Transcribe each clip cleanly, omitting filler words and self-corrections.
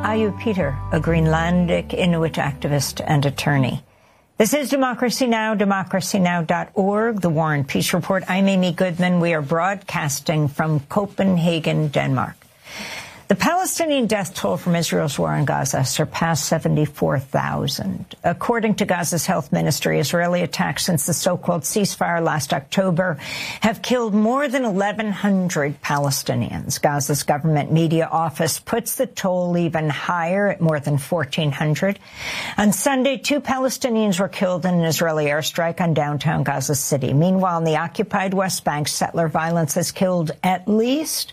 Ayu Peter, a Greenlandic Inuit activist and attorney. This is Democracy Now!, democracynow.org, the War and Peace Report. I'm Amy Goodman. We are broadcasting from Copenhagen, Denmark. The Palestinian death toll from Israel's war in Gaza surpassed 74,000. According to Gaza's health ministry, Israeli attacks since the so-called ceasefire last October have killed more than 1,100 Palestinians. Gaza's government media office puts the toll even higher at more than 1,400. On Sunday, 2 Palestinians were killed in an Israeli airstrike on downtown Gaza City. Meanwhile, in the occupied West Bank, settler violence has killed at least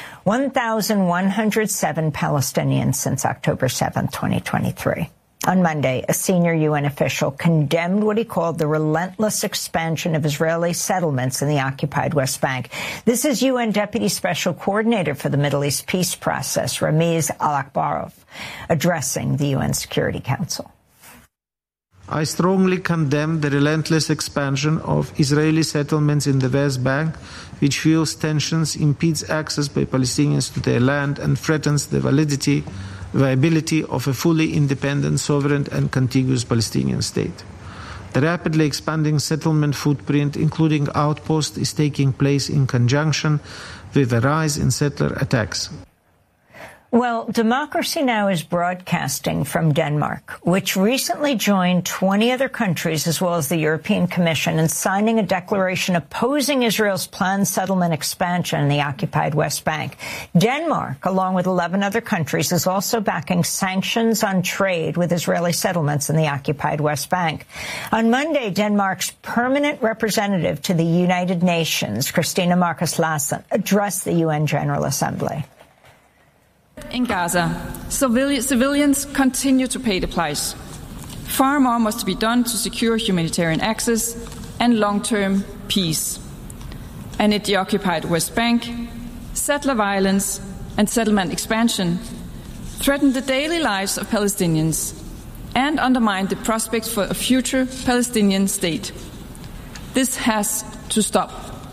1,107 Palestinians since October 7, 2023. On Monday, a senior UN official condemned what he called the relentless expansion of Israeli settlements in the occupied West Bank. This is UN Deputy Special Coordinator for the Middle East Peace Process, Ramiz Alakbarov, addressing the UN Security Council. I strongly condemn the relentless expansion of Israeli settlements in the West Bank, which fuels tensions, impedes access by Palestinians to their land, and threatens the viability of a fully independent, sovereign and contiguous Palestinian state. The rapidly expanding settlement footprint, including outposts, is taking place in conjunction with a rise in settler attacks. Well, Democracy Now! Is broadcasting from Denmark, which recently joined 20 other countries as well as the European Commission in signing a declaration opposing Israel's planned settlement expansion in the occupied West Bank. Denmark, along with 11 other countries, is also backing sanctions on trade with Israeli settlements in the occupied West Bank. On Monday, Denmark's permanent representative to the United Nations, Christina Marcus Larsen, addressed the UN General Assembly. In Gaza, civilians continue to pay the price. Far more must be done to secure humanitarian access and long-term peace. And in the occupied West Bank, settler violence and settlement expansion threaten the daily lives of Palestinians and undermine the prospects for a future Palestinian state. This has to stop.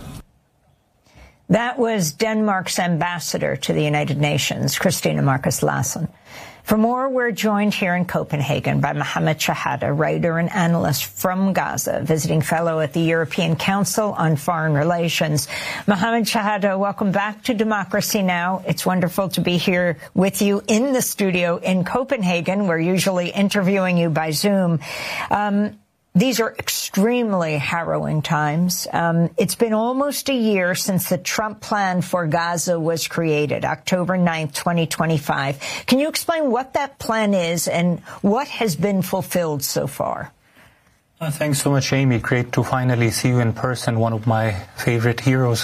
That was Denmark's ambassador to the United Nations, Christina Marcus Larsen. For more, we're joined here in Copenhagen by Mohammed Shahada, writer and analyst from Gaza, visiting fellow at the European Council on Foreign Relations. Mohammed Shahada, welcome back to Democracy Now! It's wonderful to be here with you in the studio in Copenhagen. We're usually interviewing you by Zoom. These are extremely harrowing times. It's been almost a year since the Trump plan for Gaza was created, October 9th, 2025. Can you explain what that plan is and what has been fulfilled so far? Thanks so much, Amy. Great to finally see you in person, one of my favorite heroes.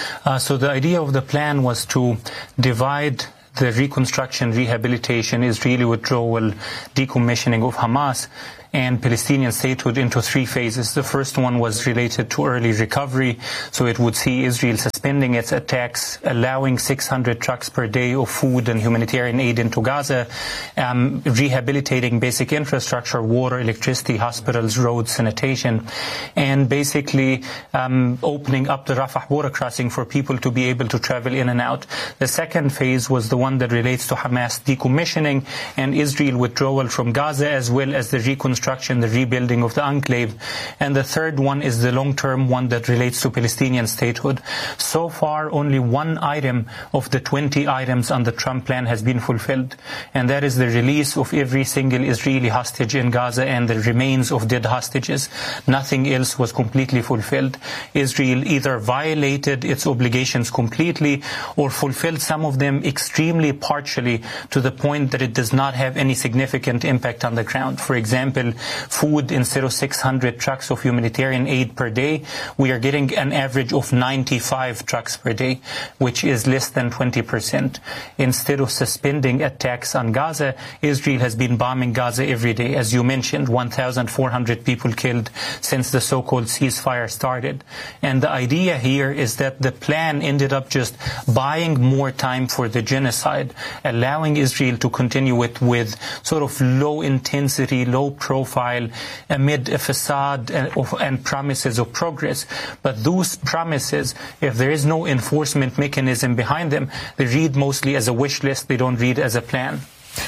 So the idea of the plan was to divide the reconstruction, rehabilitation, Israeli withdrawal, decommissioning of Hamas, and Palestinian statehood into 3 phases. The first one was related to early recovery, so it would see Israel suspending its attacks, allowing 600 trucks per day of food and humanitarian aid into Gaza, rehabilitating basic infrastructure, water, electricity, hospitals, roads, sanitation, and basically opening up the Rafah border crossing for people to be able to travel in and out. The second phase was the one that relates to Hamas decommissioning and Israel withdrawal from Gaza, as well as the reconstruction, the rebuilding of the enclave. And the third one is the long-term one that relates to Palestinian statehood. So far, only one item of the 20 items on the Trump plan has been fulfilled, and that is the release of every single Israeli hostage in Gaza and the remains of dead hostages. Nothing else was completely fulfilled. Israel either violated its obligations completely or fulfilled some of them extremely partially, to the point that it does not have any significant impact on the ground. For example, food, instead of 600 trucks of humanitarian aid per day, we are getting an average of 95 trucks per day, which is less than 20%. Instead of suspending attacks on Gaza, Israel has been bombing Gaza every day. As you mentioned, 1,400 people killed since the so-called ceasefire started. And the idea here is that the plan ended up just buying more time for the genocide, allowing Israel to continue with sort of low-intensity, low-profile, amid a facade and promises of progress. But those promises, if there is no enforcement mechanism behind them, they read mostly as a wish list. They don't read as a plan.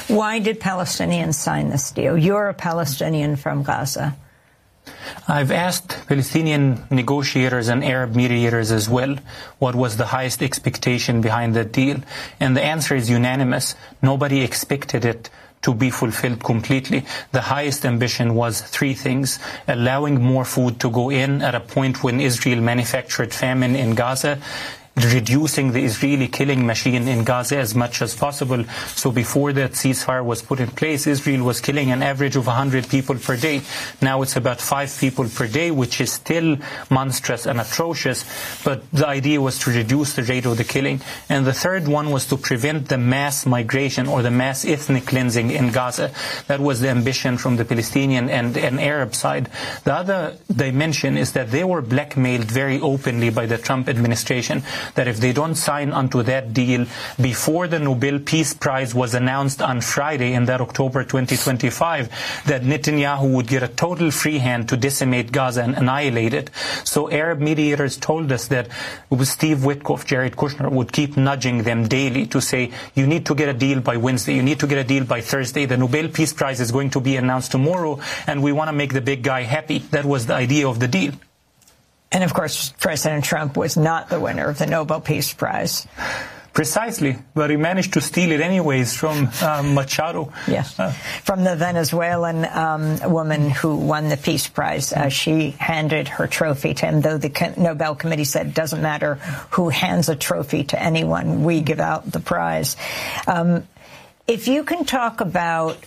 Why did Palestinians sign this deal? You're a Palestinian from Gaza. I've asked Palestinian negotiators and Arab mediators as well what was the highest expectation behind that deal, and the answer is unanimous. Nobody expected it to be fulfilled completely. The highest ambition was three things: allowing more food to go in at a point when Israel manufactured famine in Gaza, reducing the Israeli killing machine in Gaza as much as possible. So before that ceasefire was put in place, Israel was killing an average of 100 people per day. Now it's about 5 people per day, which is still monstrous and atrocious, but the idea was to reduce the rate of the killing. And the third one was to prevent the mass migration or the mass ethnic cleansing in Gaza. That was the ambition from the Palestinian and Arab side. The other dimension is that they were blackmailed very openly by the Trump administration, that if they don't sign onto that deal before the Nobel Peace Prize was announced on Friday in that October 2025, that Netanyahu would get a total free hand to decimate Gaza and annihilate it. So Arab mediators told us that Steve Witkoff, Jared Kushner, would keep nudging them daily to say, you need to get a deal by Wednesday, you need to get a deal by Thursday, the Nobel Peace Prize is going to be announced tomorrow, and we want to make the big guy happy. That was the idea of the deal. And, of course, President Trump was not the winner of the Nobel Peace Prize. Precisely, but he managed to steal it anyways from Machado. Yes, from the Venezuelan woman who won the Peace Prize. She handed her trophy to him, though the Nobel Committee said it doesn't matter who hands a trophy to anyone, we give out the prize. If you can talk about,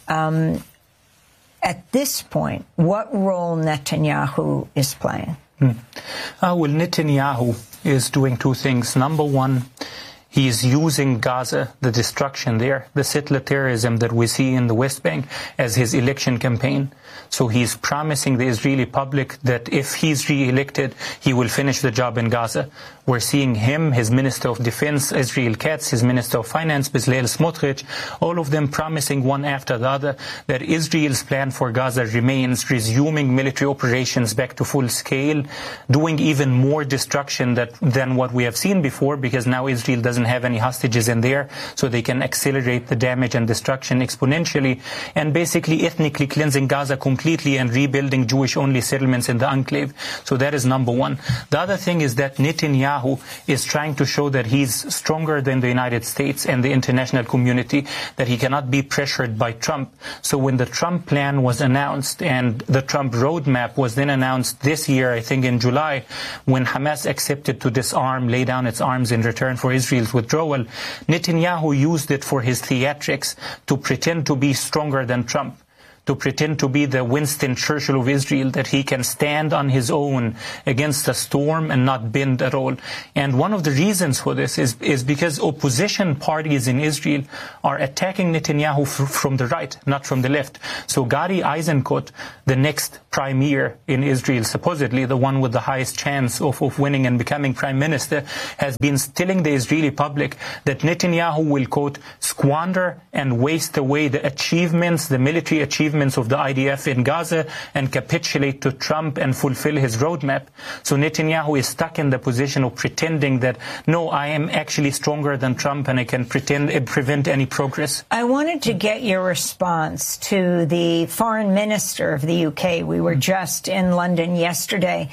at this point, what role Netanyahu is playing. Well, Netanyahu is doing two things. Number one, he is using Gaza, the destruction there, the settler terrorism that we see in the West Bank, as his election campaign. So he's promising the Israeli public that if he's re-elected, he will finish the job in Gaza. We're seeing him, his Minister of Defense, Israel Katz, his Minister of Finance, Bezalel Smotrich, all of them promising one after the other that Israel's plan for Gaza remains, resuming military operations back to full scale, doing even more destruction than what we have seen before, because now Israel doesn't have any hostages in there, so they can accelerate the damage and destruction exponentially, and basically ethnically cleansing Gaza completely and rebuilding Jewish-only settlements in the enclave. So that is number one. The other thing is that Netanyahu is trying to show that he's stronger than the United States and the international community, that he cannot be pressured by Trump. So when the Trump plan was announced and the Trump roadmap was then announced this year, I think in July, when Hamas accepted to disarm, lay down its arms in return for Israel's withdrawal, Netanyahu used it for his theatrics to pretend to be stronger than Trump, to pretend to be the Winston Churchill of Israel, that he can stand on his own against a storm and not bend at all. And one of the reasons for this is because opposition parties in Israel are attacking Netanyahu from the right, not from the left. So Gadi Eisenkot, the next premier in Israel, supposedly the one with the highest chance of winning and becoming prime minister, has been telling the Israeli public that Netanyahu will, quote, squander and waste away the achievements, the military achievements of the IDF in Gaza, and capitulate to Trump and fulfill his roadmap. So Netanyahu is stuck in the position of pretending that, no, I am actually stronger than Trump and I can prevent any progress. I wanted to get your response to the foreign minister of the UK. We were just in London yesterday.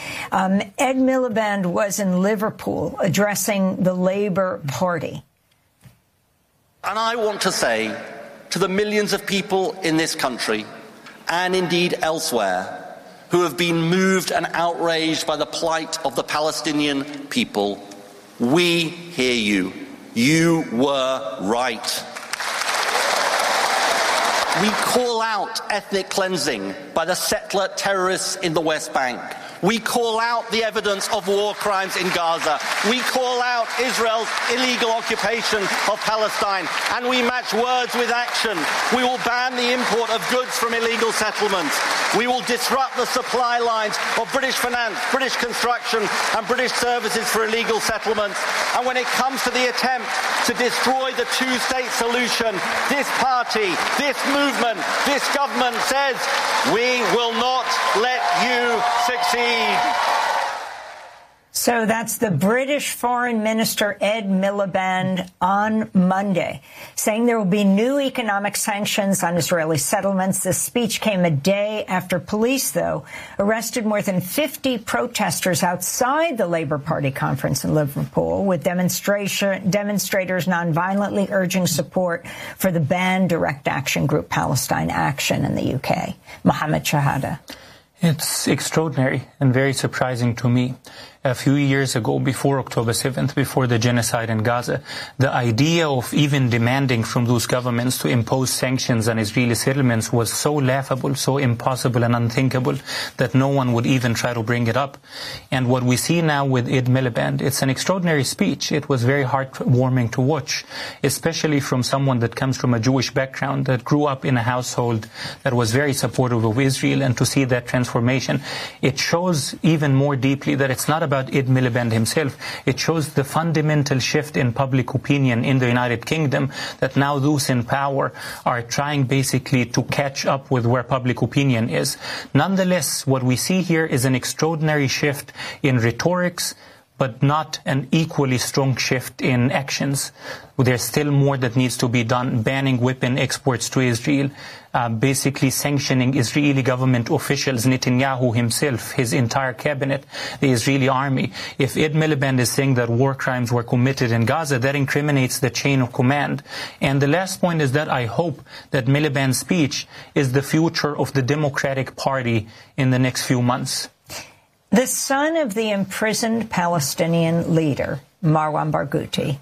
Ed Miliband was in Liverpool addressing the Labour Party. And I want to say to the millions of people in this country, and indeed elsewhere, who have been moved and outraged by the plight of the Palestinian people, we hear you. You were right. We call out ethnic cleansing by the settler terrorists in the West Bank. We call out the evidence of war crimes in Gaza. We call out Israel's illegal occupation of Palestine. And we match words with action. We will ban the import of goods from illegal settlements. We will disrupt the supply lines of British finance, British construction and British services for illegal settlements. And when it comes to the attempt to destroy the two-state solution, this party, this movement, this government says, we will not let you succeed. So that's the British Foreign Minister Ed Miliband on Monday, saying there will be new economic sanctions on Israeli settlements. This speech came a day after police, though, arrested more than 50 protesters outside the Labour Party conference in Liverpool, with demonstrators nonviolently urging support for the banned Direct Action Group Palestine Action in the UK. Mohammed Shahada. It's extraordinary and very surprising to me. A few years ago, before October 7th, before the genocide in Gaza, the idea of even demanding from those governments to impose sanctions on Israeli settlements was so laughable, so impossible and unthinkable that no one would even try to bring it up. And what we see now with Ed Miliband, it's an extraordinary speech. It was very heartwarming to watch, especially from someone that comes from a Jewish background, that grew up in a household that was very supportive of Israel, and to see that transformation, it shows even more deeply that it's not about Ed Miliband himself. It shows the fundamental shift in public opinion in the United Kingdom, that now those in power are trying basically to catch up with where public opinion is. Nonetheless, what we see here is an extraordinary shift in rhetorics, but not an equally strong shift in actions. There's still more that needs to be done, banning weapon exports to Israel, basically sanctioning Israeli government officials, Netanyahu himself, his entire cabinet, the Israeli army. If Ed Miliband is saying that war crimes were committed in Gaza, that incriminates the chain of command. And the last point is that I hope that Miliband's speech is the future of the Democratic Party in the next few months. The son of the imprisoned Palestinian leader, Marwan Barghouti,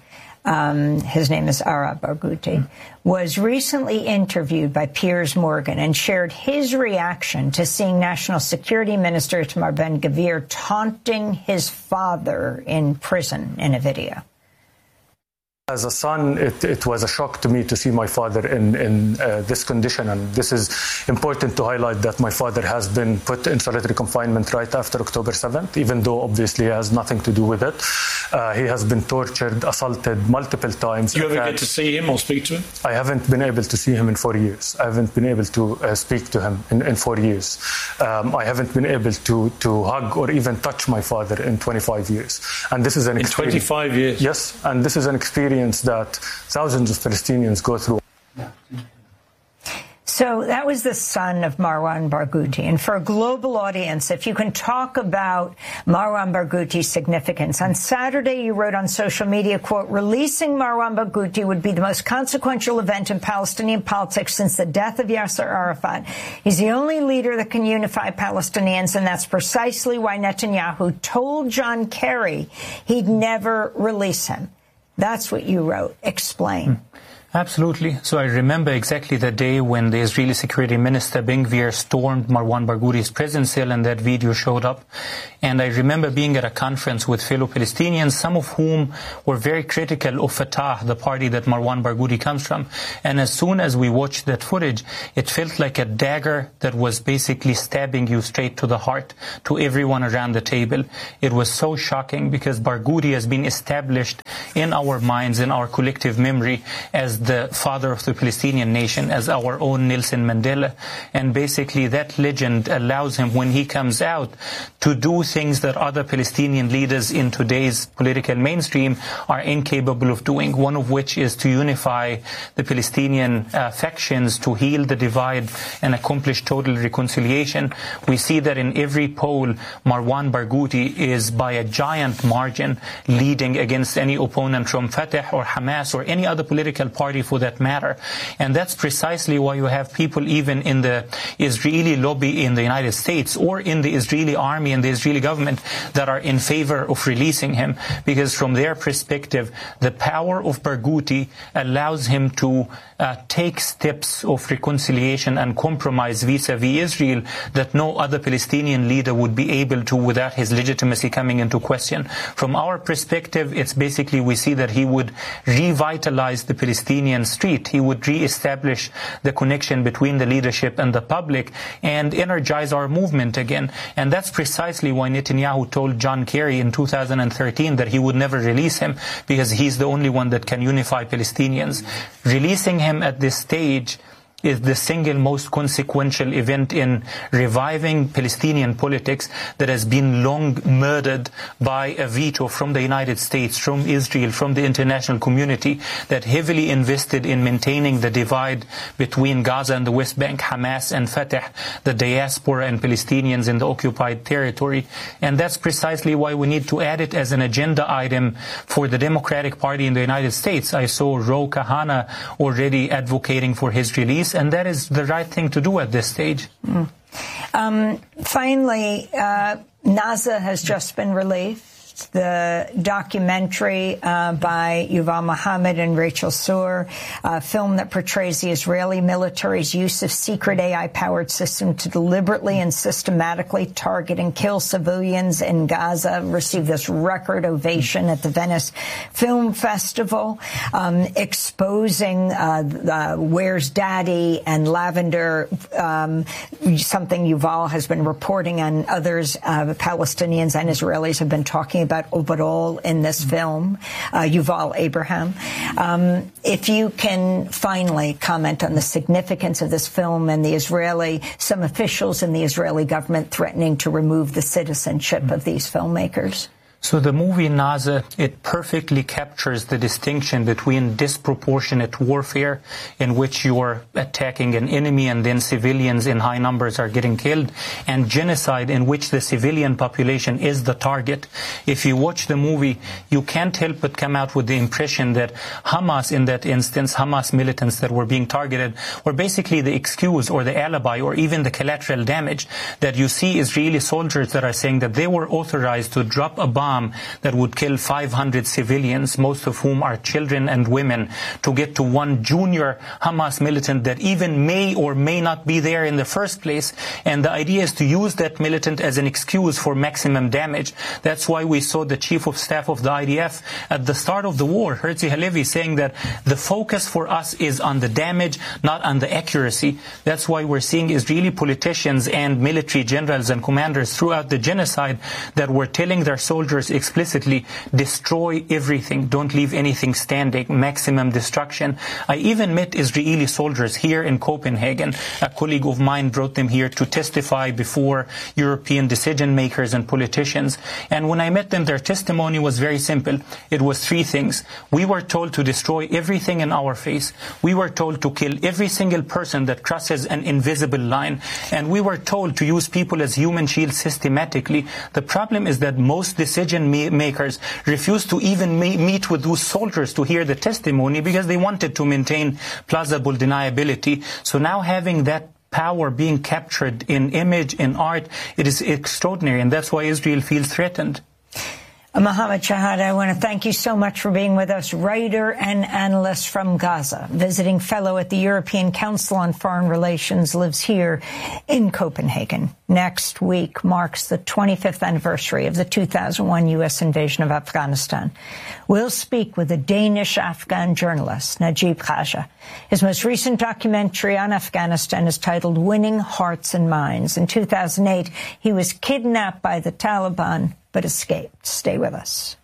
his name is Ara Barghouti, was recently interviewed by Piers Morgan and shared his reaction to seeing National Security Minister Itamar Ben-Gvir taunting his father in prison in a video. As a son, it was a shock to me to see my father in this condition, and this is important to highlight that my father has been put in solitary confinement right after October 7th, even though obviously he has nothing to do with it. He has been tortured, assaulted multiple times. Do you ever get to see him or speak to him? I haven't been able to see him in 4 years. I haven't been able to speak to him in 4 years. I haven't been able to hug or even touch my father in 25 years. And this is an experience. In 25 years? Yes, and this is an experience that thousands of Palestinians go through. So that was the son of Marwan Barghouti. And for a global audience, if you can talk about Marwan Barghouti's significance. On Saturday, you wrote on social media, quote, releasing Marwan Barghouti would be the most consequential event in Palestinian politics since the death of Yasser Arafat. He's the only leader that can unify Palestinians, and that's precisely why Netanyahu told John Kerry he'd never release him. That's what you wrote. Explain. Absolutely. So I remember exactly the day when the Israeli Security Minister Ben-Gvir stormed Marwan Barghouti's prison cell, and that video showed up. And I remember being at a conference with fellow Palestinians, some of whom were very critical of Fatah, the party that Marwan Barghouti comes from. And as soon as we watched that footage, it felt like a dagger that was basically stabbing you straight to the heart, to everyone around the table. It was so shocking because Barghouti has been established in our minds, in our collective memory, as the father of the Palestinian nation, as our own Nelson Mandela. And basically that legend allows him, when he comes out, to do things that other Palestinian leaders in today's political mainstream are incapable of doing, one of which is to unify the Palestinian factions, to heal the divide and accomplish total reconciliation. We see that in every poll, Marwan Barghouti is by a giant margin leading against any opponent from Fatah or Hamas or any other political party for that matter. And that's precisely why you have people even in the Israeli lobby in the United States or in the Israeli army and the Israeli government that are in favor of releasing him, because from their perspective, the power of Barghouti allows him to take steps of reconciliation and compromise vis-a-vis Israel that no other Palestinian leader would be able to without his legitimacy coming into question. From our perspective, it's basically we see that he would revitalize the Palestinian street. He would re-establish the connection between the leadership and the public and energize our movement again. And that's precisely why Netanyahu told John Kerry in 2013 that he would never release him, because he's the only one that can unify Palestinians. Releasing him at this stage is the single most consequential event in reviving Palestinian politics that has been long murdered by a veto from the United States, from Israel, from the international community that heavily invested in maintaining the divide between Gaza and the West Bank, Hamas and Fatah, the diaspora and Palestinians in the occupied territory. And that's precisely why we need to add it as an agenda item for the Democratic Party in the United States. I saw Ro Khanna already advocating for his release, and that is the right thing to do at this stage. Finally, Naza has just been released. The documentary by Yuval Mohammed and Rachel Sur, a film that portrays the Israeli military's use of secret AI-powered system to deliberately and systematically target and kill civilians in Gaza, received this record ovation at the Venice Film Festival, exposing Where's Daddy and Lavender, something Yuval has been reporting on. Others, Palestinians and Israelis, have been talking about overall in this film, Yuval Abraham. If you can finally comment on the significance of this film and some officials in the Israeli government threatening to remove the citizenship of these filmmakers. So the movie Naza, it perfectly captures the distinction between disproportionate warfare, in which you are attacking an enemy and then civilians in high numbers are getting killed, and genocide, in which the civilian population is the target. If you watch the movie, you can't help but come out with the impression that Hamas, in that instance, Hamas militants that were being targeted, were basically the excuse or the alibi or even the collateral damage. That you see Israeli soldiers that are saying that they were authorized to drop a bomb that would kill 500 civilians, most of whom are children and women, to get to one junior Hamas militant that even may or may not be there in the first place. And the idea is to use that militant as an excuse for maximum damage. That's why we saw the chief of staff of the IDF at the start of the war, Herzi Halevi, saying that the focus for us is on the damage, not on the accuracy. That's why we're seeing Israeli politicians and military generals and commanders throughout the genocide that were telling their soldiers explicitly, destroy everything, don't leave anything standing, maximum destruction. I even met Israeli soldiers here in Copenhagen. A colleague of mine brought them here to testify before European decision makers and politicians. And when I met them, their testimony was very simple. It was three things. We were told to destroy everything in our face. We were told to kill every single person that crosses an invisible line. And we were told to use people as human shields systematically. The problem is that most decision makers refused to even meet with those soldiers to hear the testimony because they wanted to maintain plausible deniability. So now having that power being captured in image, in art, it is extraordinary, and that's why Israel feels threatened. Mohammed Shahada, I want to thank you so much for being with us, writer and analyst from Gaza, visiting fellow at the European Council on Foreign Relations, lives here in Copenhagen. Next week marks the 25th anniversary of the 2001 U.S. invasion of Afghanistan. We'll speak with the Danish-Afghan journalist, Najib Khaja. His most recent documentary on Afghanistan is titled Winning Hearts and Minds. In 2008, he was kidnapped by the Taliban but escaped. Stay with us.